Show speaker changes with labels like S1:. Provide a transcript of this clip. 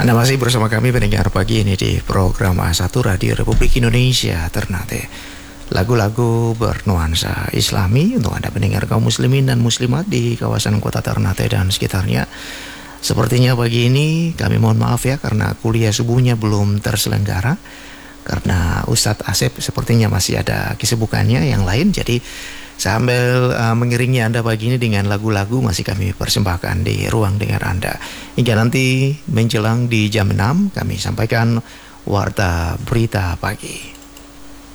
S1: Anda masih bersama kami pendengar pagi ini di program A1 Radio Republik Indonesia Ternate. Lagu-lagu bernuansa Islami untuk Anda pendengar kaum muslimin dan muslimat di kawasan kota Ternate dan sekitarnya. Sepertinya pagi ini kami mohon maaf ya karena kuliah subuhnya belum terselenggara. Karena Ustadz Asep sepertinya masih ada kesibukannya yang lain. Jadi sambil mengiringi Anda pagi ini dengan lagu-lagu masih kami persembahkan di ruang dengar Anda. Hingga nanti menjelang di jam 6 kami sampaikan Warta Berita Pagi.